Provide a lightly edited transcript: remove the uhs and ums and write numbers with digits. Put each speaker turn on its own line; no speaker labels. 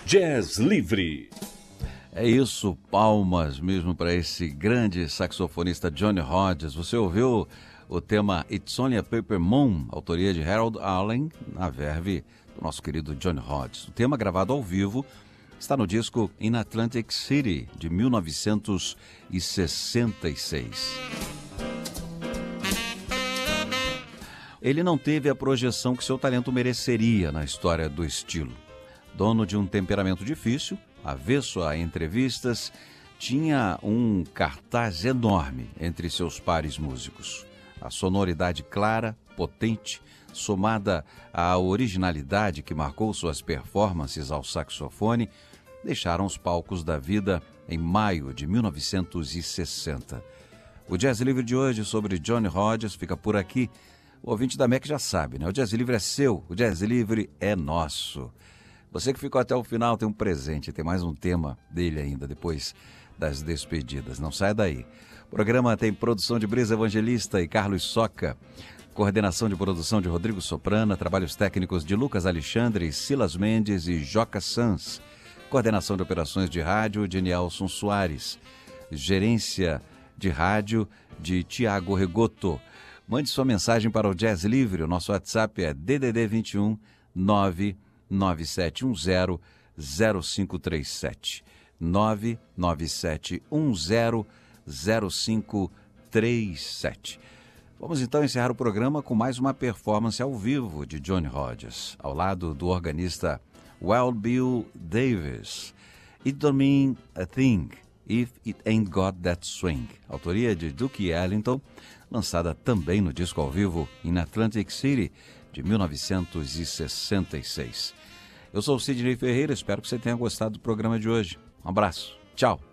Jazz Livre.
É isso, palmas mesmo para esse grande saxofonista Johnny Hodges. Você ouviu o tema It's Only a Paper Moon, autoria de Harold Arlen, na verve do nosso querido Johnny Hodges. O tema, gravado ao vivo, está no disco In Atlantic City, de 1966. Ele não teve a projeção que seu talento mereceria na história do estilo. Dono de um temperamento difícil, avesso a entrevistas, tinha um cartaz enorme entre seus pares músicos. A sonoridade clara, potente, somada à originalidade que marcou suas performances ao saxofone, deixaram os palcos da vida em maio de 1960. O Jazz Livre de hoje sobre Johnny Hodges fica por aqui. O ouvinte da MEC já sabe, né? O Jazz Livre é seu, o Jazz Livre é nosso. Você que ficou até o final tem um presente, tem mais um tema dele ainda, depois das despedidas. Não saia daí. O programa tem produção de Brisa Evangelista e Carlos Soca, coordenação de produção de Rodrigo Soprana, trabalhos técnicos de Lucas Alexandre, Silas Mendes e Joca Sanz, coordenação de operações de rádio de Nielson Soares, gerência de rádio de Tiago Regoto. Mande sua mensagem para o Jazz Livre, o nosso WhatsApp é DDD 21 997100537. 997100537. Vamos então encerrar o programa com mais uma performance ao vivo de Johnny Hodges, ao lado do organista Wild Bill Davis. It Don't Mean a Thing If It Ain't Got That Swing, autoria de Duke Ellington, lançada também no disco ao vivo In Atlantic City, de 1966. Eu sou o Sidney Ferreira, espero que você tenha gostado do programa de hoje. Um abraço, tchau!